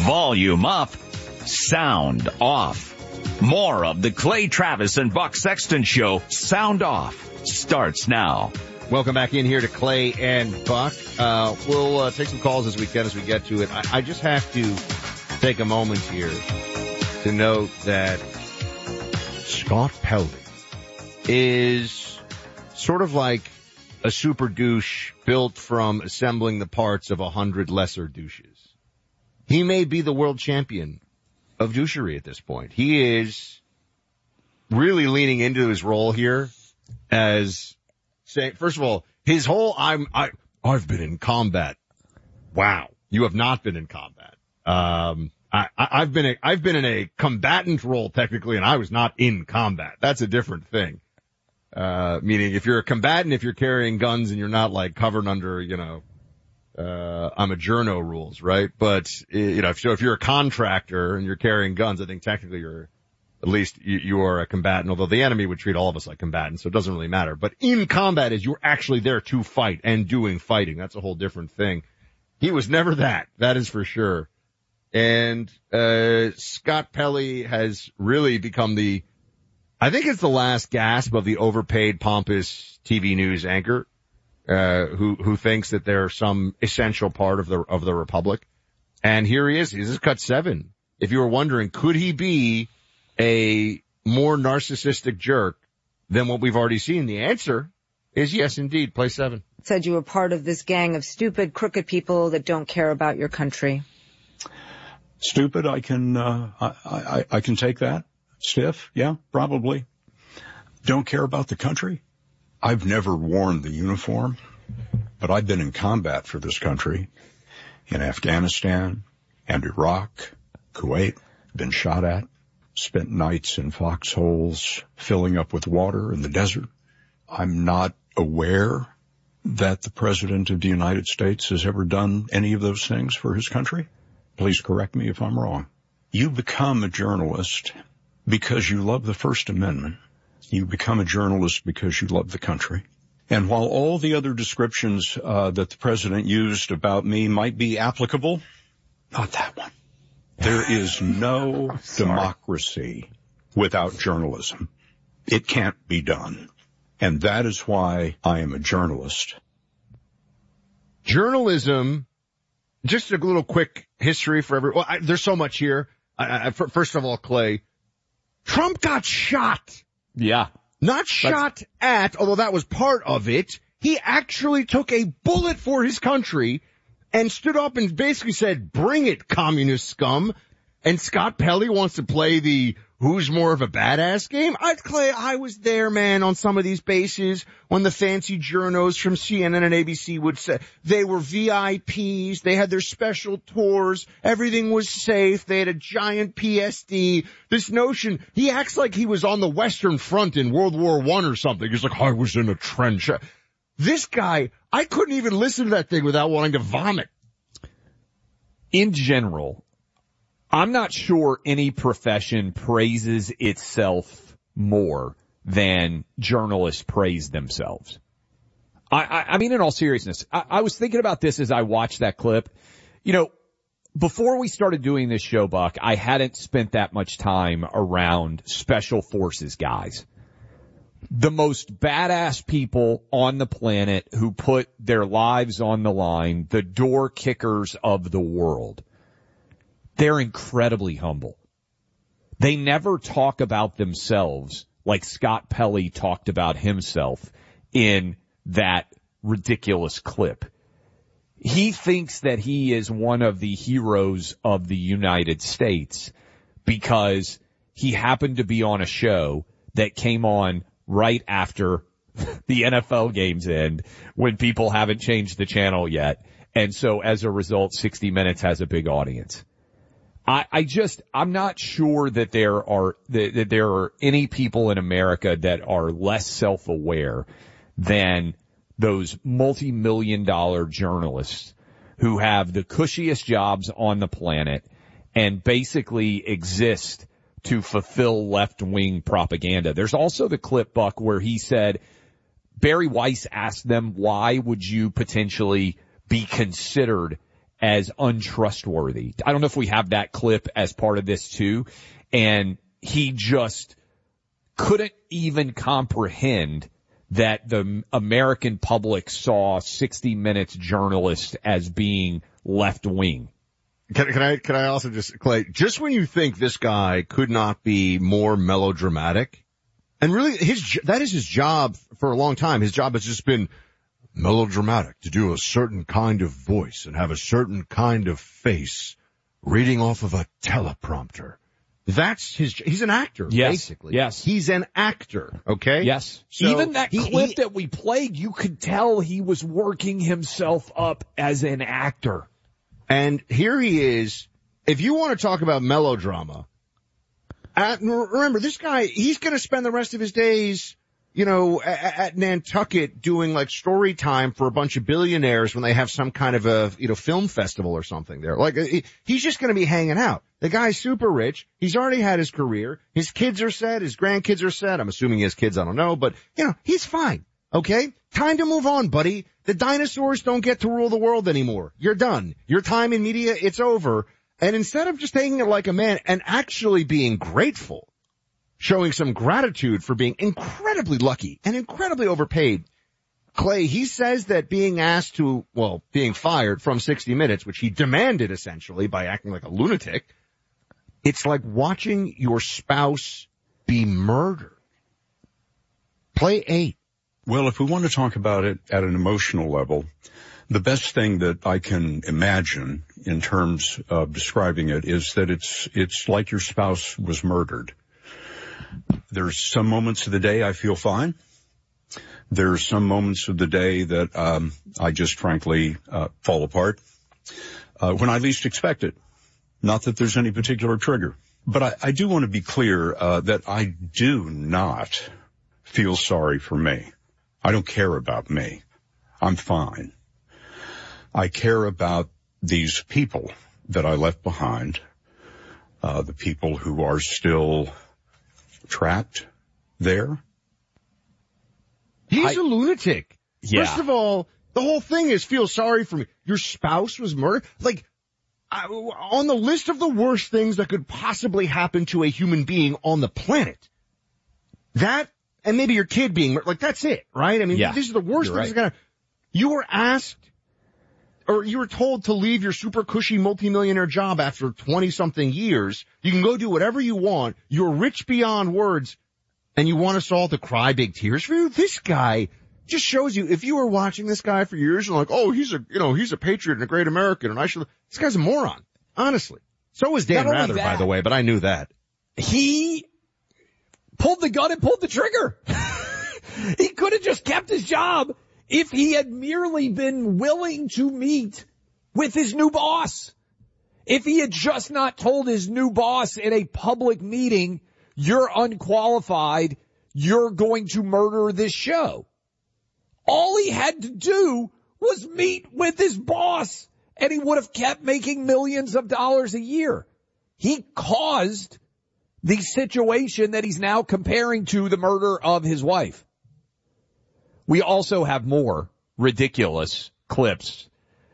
Volume up, sound off. More of the Clay Travis and Buck Sexton Show, Sound Off, starts now. Welcome back in here to Clay and Buck. We'll take some calls as we get to it. I just have to take a moment here to note that Scott Pelley is sort of like a super douche built from assembling the parts of 100 lesser douches. He may be the world champion of douchery at this point. He is really leaning into his role here as saying, first of all, his whole I've been in combat. Wow, you have not been in combat. I've been in a combatant role technically, and I was not in combat. That's a different thing. Meaning if you're a combatant, if you're carrying guns and you're not like covered under, I'm a journo rules, right? But, if you're a contractor and you're carrying guns, I think technically you are a combatant, although the enemy would treat all of us like combatants, so it doesn't really matter. But in combat is you're actually there to fight and doing fighting. That's a whole different thing. He was never that. That is for sure. And, Scott Pelley has really become I think it's the last gasp of the overpaid, pompous TV news anchor. Who thinks that they're some essential part of the Republic. And here he is. He's cut 7. If you were wondering, could he be a more narcissistic jerk than what we've already seen? The answer is yes, indeed. Play 7. Said you were part of this gang of stupid, crooked people that don't care about your country. Stupid, I can take that. Stiff, yeah, probably. Don't care about the country. I've never worn the uniform, but I've been in combat for this country in Afghanistan and Iraq, Kuwait, been shot at, spent nights in foxholes filling up with water in the desert. I'm not aware that the President of the United States has ever done any of those things for his country. Please correct me if I'm wrong. You become a journalist because you love the First Amendment. You become a journalist because you love the country. And while all the other descriptions that the president used about me might be applicable, not that one. There is no democracy without journalism. It can't be done. And that is why I am a journalist. Journalism, just a little quick history for everyone. Well, there's so much here. First of all, Clay, Trump got shot. Yeah. Not shot at, although that was part of it. He actually took a bullet for his country and stood up and basically said, bring it, communist scum. And Scott Pelley wants to play the who's more of a badass game. Clay, I was there, man, on some of these bases when the fancy journos from CNN and ABC would say they were VIPs. They had their special tours. Everything was safe. They had a giant PSD. This notion, he acts like he was on the Western Front in World War I or something. He's like, I was in a trench. This guy, I couldn't even listen to that thing without wanting to vomit. In general, I'm not sure any profession praises itself more than journalists praise themselves. I mean, in all seriousness, I was thinking about this as I watched that clip. Before we started doing this show, Buck, I hadn't spent that much time around special forces guys. The most badass people on the planet who put their lives on the line, the door kickers of the world. They're incredibly humble. They never talk about themselves like Scott Pelley talked about himself in that ridiculous clip. He thinks that he is one of the heroes of the United States because he happened to be on a show that came on right after the NFL games end when people haven't changed the channel yet. And so as a result, 60 Minutes has a big audience. I'm not sure that there are any people in America that are less self-aware than those multi-million-dollar journalists who have the cushiest jobs on the planet and basically exist to fulfill left-wing propaganda. There's also the clip, Buck, where he said, Barry Weiss asked them, why would you potentially be considered as untrustworthy. I don't know if we have that clip as part of this too. And he just couldn't even comprehend that the American public saw 60 Minutes journalists as being left wing. Can I also just, Clay, just when you think this guy could not be more melodramatic, and really that is his job for a long time. His job has just been melodramatic, to do a certain kind of voice and have a certain kind of face reading off of a teleprompter. That's he's an actor, basically. Yes. He's an actor, okay? Yes. So even that clip that we played, you could tell he was working himself up as an actor. And here he is. If you want to talk about melodrama, remember, this guy, he's going to spend the rest of his days, at Nantucket doing like story time for a bunch of billionaires when they have some kind of a, film festival or something there. Like, he's just going to be hanging out. The guy's super rich. He's already had his career. His kids are set. His grandkids are set. I'm assuming he has kids. I don't know, but he's fine. Okay? Time to move on, buddy. The dinosaurs don't get to rule the world anymore. You're done. Your time in media, it's over. And instead of just taking it like a man and actually being grateful, showing some gratitude for being incredibly lucky and incredibly overpaid, Clay, he says that being fired from 60 Minutes, which he demanded essentially by acting like a lunatic, it's like watching your spouse be murdered. Play 8. Well, if we want to talk about it at an emotional level, the best thing that I can imagine in terms of describing it is that it's like your spouse was murdered. There's some moments of the day I feel fine. There's some moments of the day that I just frankly fall apart when I least expect it. Not that there's any particular trigger. But I do want to be clear that I do not feel sorry for me. I don't care about me. I'm fine. I care about these people that I left behind, the people who are still trapped there. He's a lunatic. Yeah. First of all, the whole thing is feel sorry for me. Your spouse was murdered? Like, on the list of the worst things that could possibly happen to a human being on the planet, that, and maybe your kid being murdered, like, that's it, right? I mean, these are the worst things. Right. You were asked, or you were told to leave your super cushy multimillionaire job after 20-something years. You can go do whatever you want. You're rich beyond words, and you want us all to cry big tears for you? This guy just shows you, if you were watching this guy for years and like, oh, he's a patriot and a great American, and this guy's a moron. Honestly. So was Dan Rather, by the way, but I knew that. He pulled the gun and pulled the trigger. He could have just kept his job if he had merely been willing to meet with his new boss. If he had just not told his new boss in a public meeting, you're unqualified, you're going to murder this show. All he had to do was meet with his boss, and he would have kept making millions of dollars a year. He caused the situation that he's now comparing to the murder of his wife. We also have more ridiculous clips.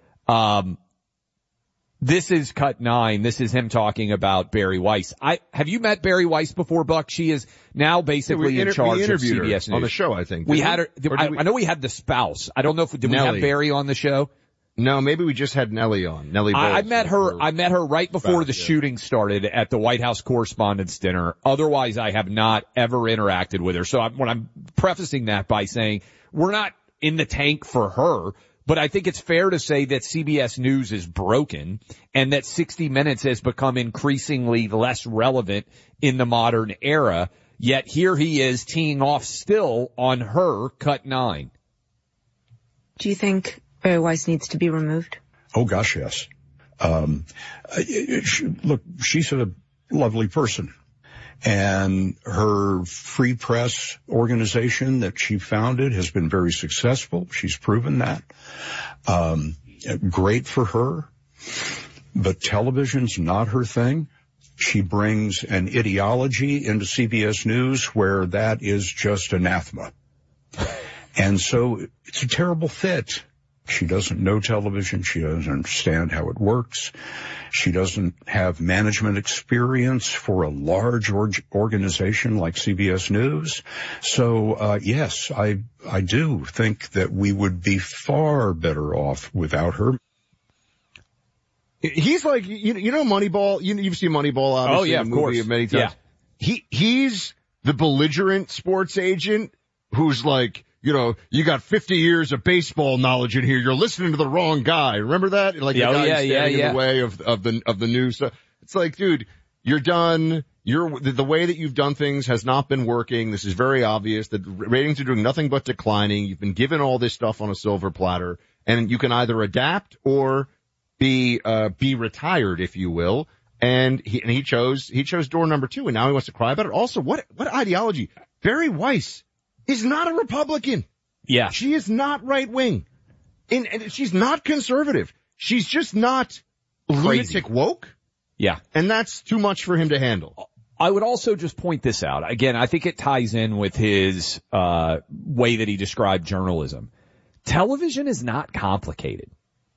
This is cut 9. This is him talking about Bari Weiss. Have you met Bari Weiss before, Buck? She is now basically in charge of CBS News. On the show, I think. We had her. I know we had the spouse. I don't know if we have Bari on the show. No, maybe we just had Nellie on. Nellie Bowles. I met her right before the shooting started at the White House Correspondents' Dinner. Otherwise, I have not ever interacted with her. So when I'm prefacing that by saying we're not in the tank for her, but I think it's fair to say that CBS News is broken and that 60 Minutes has become increasingly less relevant in the modern era. Yet here he is teeing off still on her cut 9. Do you think Bari Weiss needs to be removed? Oh, gosh, yes. Look, she's a lovely person. And her free press organization that she founded has been very successful. She's proven that. Great for her. But television's not her thing. She brings an ideology into CBS News where that is just anathema. And so it's a terrible fit. She doesn't know television. She doesn't understand how it works. She doesn't have management experience for a large organization like CBS News. So, yes, I do think that we would be far better off without her. He's like, you know Moneyball? You've seen Moneyball, obviously. Oh, yeah, of course. Many times. Yeah. He's the belligerent sports agent who's like, you got 50 years of baseball knowledge in here. You're listening to the wrong guy. Remember that? Like the guy standing in the way of the news. So it's like, dude, you're done. The way that you've done things has not been working. This is very obvious. The ratings are doing nothing but declining. You've been given all this stuff on a silver platter, and you can either adapt or be retired, if you will. And he chose door number 2, and now he wants to cry about it. Also, what ideology? Barry Weiss is not a Republican. Yeah. She is not right wing. And she's not conservative. She's just not lunatic woke. Yeah. And that's too much for him to handle. I would also just point this out. Again, I think it ties in with his way that he described journalism. Television is not complicated.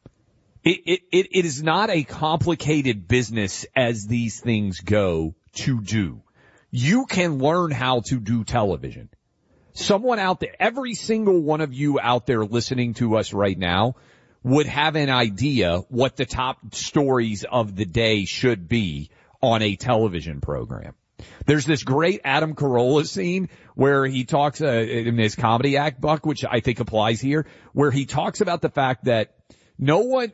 It is not a complicated business as these things go to do. You can learn how to do television. Someone out there, every single one of you out there listening to us right now would have an idea what the top stories of the day should be on a television program. There's this great Adam Carolla scene where he talks in his comedy act, Buck, which I think applies here, where he talks about the fact that no one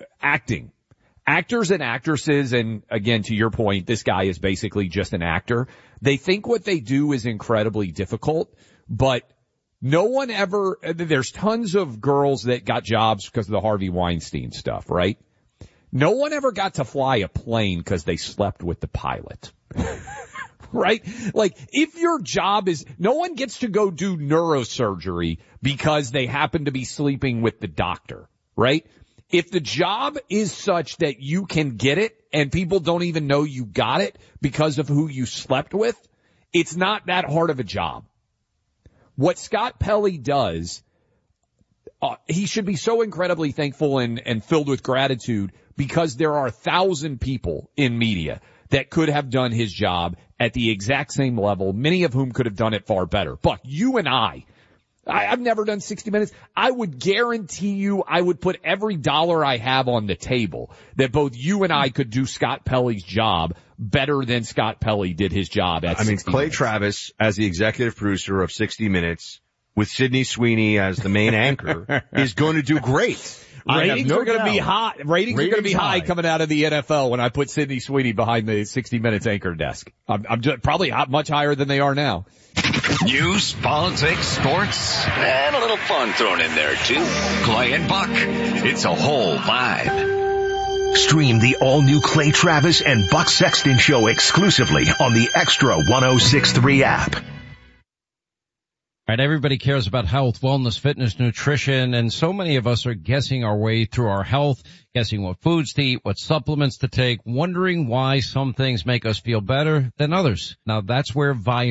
actors and actresses, and again, to your point, this guy is basically just an actor. They think what they do is incredibly difficult, but no one ever, there's tons of girls that got jobs because of the Harvey Weinstein stuff, right? No one ever got to fly a plane because they slept with the pilot. Right? Like, if your job is, no one gets to go do neurosurgery because they happen to be sleeping with the doctor, right? If the job is such that you can get it and people don't even know you got it because of who you slept with, it's not that hard of a job. What Scott Pelley does, he should be so incredibly thankful and filled with gratitude because there are 1,000 people in media that could have done his job at the exact same level, many of whom could have done it far better. Buck, you and I've never done 60 Minutes. I would guarantee you I would put every dollar I have on the table that both you and I could do Scott Pelley's job better than Scott Pelley did his job at 60 Clay Minutes. Travis, as the executive producer of 60 Minutes, with Sydney Sweeney as the main anchor, is going to do great. Ratings are going to be high. Ratings are going to be high coming out of the NFL when I put Sydney Sweeney behind the 60 Minutes anchor desk. I'm just probably much higher than they are now. News, politics, sports, and a little fun thrown in there too. Clay and Buck. It's a whole vibe. Stream the all-new Clay Travis and Buck Sexton Show exclusively on the Extra 106.3 app. Right, everybody cares about health, wellness, fitness, nutrition, and so many of us are guessing our way through our health, guessing what foods to eat, what supplements to take, wondering why some things make us feel better than others. Now that's where Viome